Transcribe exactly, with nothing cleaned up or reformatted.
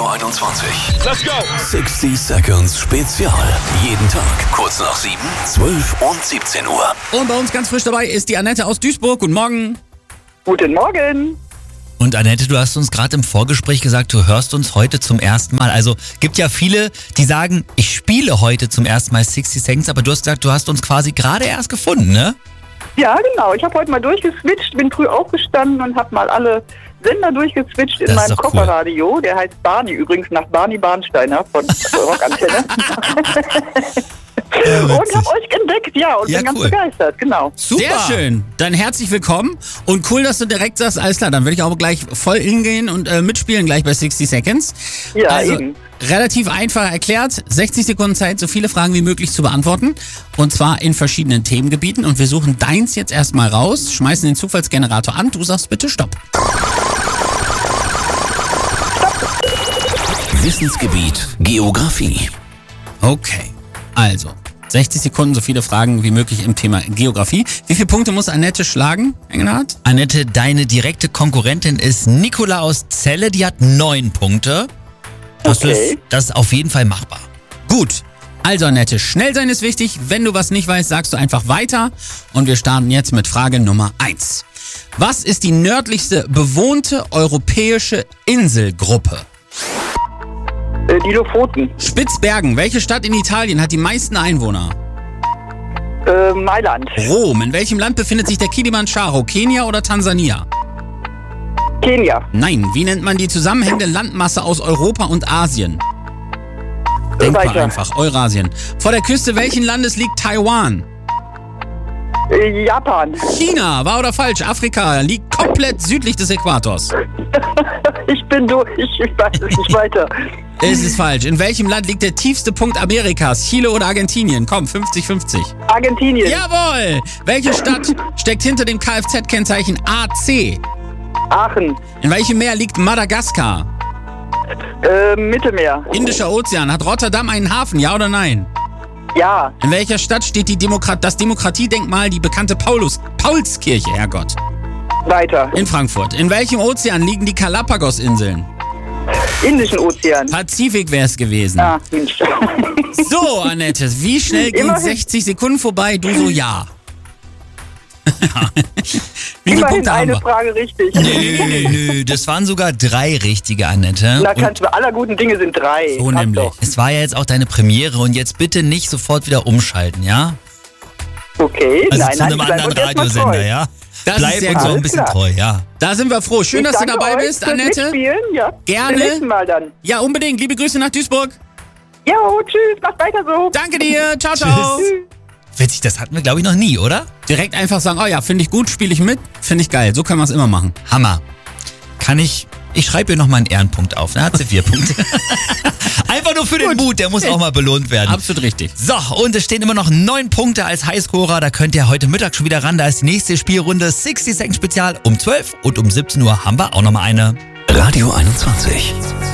Radio einundzwanzig. Let's go! sechzig Seconds Spezial. Jeden Tag kurz nach sieben, zwölf und siebzehn Uhr. Und bei uns ganz frisch dabei ist die Annette aus Duisburg. Guten Morgen. Guten Morgen. Und Annette, du hast uns gerade im Vorgespräch gesagt, du hörst uns heute zum ersten Mal. Also gibt ja viele, die sagen, ich spiele heute zum ersten Mal sechzig Seconds, aber du hast gesagt, du hast uns quasi gerade erst gefunden, ne? Ja, genau. Ich habe heute mal durchgeswitcht, bin früh aufgestanden und habe mal alle Sender durchgeswitcht in Das ist meinem doch cool. Kofferradio. Der heißt Barney übrigens, nach Barney Barnsteiner von Rockantenne. Und habe euch entdeckt, ja, und Ja, bin ganz cool. begeistert, genau. Super. Sehr schön. Dann herzlich willkommen. Und cool, dass du direkt sagst, alles klar, dann würde ich auch gleich voll hingehen und äh, mitspielen gleich bei sechzig Seconds. Ja, also, eben. relativ einfach erklärt. sechzig Sekunden Zeit, so viele Fragen wie möglich zu beantworten. Und zwar in verschiedenen Themengebieten. Und wir suchen deins jetzt erstmal raus, schmeißen den Zufallsgenerator an. Du sagst bitte Stopp. Wissensgebiet Geografie. Okay. Also, sechzig Sekunden, so viele Fragen wie möglich im Thema Geografie. Wie viele Punkte muss Annette schlagen, Engelhardt? Annette, deine direkte Konkurrentin ist Nicola aus Celle, die hat neun Punkte. Das, Okay. ist, das ist auf jeden Fall machbar. Gut. Also Annette, schnell sein ist wichtig. Wenn du was nicht weißt, sagst du einfach weiter. Und wir starten jetzt mit Frage Nummer eins. Was ist die nördlichste bewohnte europäische Inselgruppe? Äh, die Lofoten. Spitzbergen. Welche Stadt in Italien hat die meisten Einwohner? Äh, Mailand. Rom. In welchem Land befindet sich der Kilimanjaro? Kenia oder Tansania? Kenia. Nein. Wie nennt man die zusammenhängende Landmasse aus Europa und Asien? Denk mal Weiter. einfach. Eurasien. Vor der Küste welchen Landes liegt Taiwan? Äh, Japan. China. Wahr oder falsch? Afrika liegt komplett südlich des Äquators. Ich bin durch. Ich weiß es nicht weiter. Es ist falsch. In welchem Land liegt der tiefste Punkt Amerikas? Chile oder Argentinien? Komm, fünfzig fünfzig. Argentinien. Jawohl! Welche Stadt steckt hinter dem Kfz-Kennzeichen A C? Aachen. In welchem Meer liegt Madagaskar? Äh, Mittelmeer. Indischer Ozean. Hat Rotterdam einen Hafen? Ja oder nein? Ja. In welcher Stadt steht die Demokrat das Demokratiedenkmal, die bekannte Paulus Paulskirche? Herrgott. Weiter. In Frankfurt. In welchem Ozean liegen die Galapagos-Inseln? Indischen Ozean. Pazifik wäre es gewesen. Ah, Mensch. So, Annette, wie schnell gehen Immerhin. sechzig Sekunden vorbei? Du so, ja. Wie viele Immerhin Punkte haben eine wir? Frage richtig. Nö, nö, das waren sogar drei richtige, Annette. Na, Und kannst du, aller guten Dinge sind drei. So Passt nämlich. doch. es war ja jetzt auch deine Premiere und jetzt bitte nicht sofort wieder umschalten, ja? Okay, Also nein, zu nein, einem ich bleib anderen uns erst mal Radiosender, treu. ja? Das Bleib ist sehr uns auch gut. ein bisschen Alles treu, ja. Da sind wir froh. Schön, Ich dass du danke dabei euch bist, fürs Annette. Mitspielen, ja. Gerne. Bis nächsten Mal dann. Ja, unbedingt. Liebe Grüße nach Duisburg. Jo, tschüss, macht weiter so. Danke dir. Ciao, ciao. Tschüss. Witzig, das hatten wir, glaube ich, noch nie, oder? Direkt einfach sagen, oh ja, finde ich gut, spiele ich mit. Finde ich geil. So können wir es immer machen. Hammer. Kann ich... Ich schreibe ihr nochmal einen Ehrenpunkt auf. Da hat sie vier Punkte. Einfach nur für den Mut, der muss auch mal belohnt werden. Absolut richtig. So, und es stehen immer noch neun Punkte als Highscorer. Da könnt ihr heute Mittag schon wieder ran. Da ist die nächste Spielrunde sechzig Seconds Spezial um zwölf und um siebzehn Uhr haben wir auch nochmal eine. Radio einundzwanzig.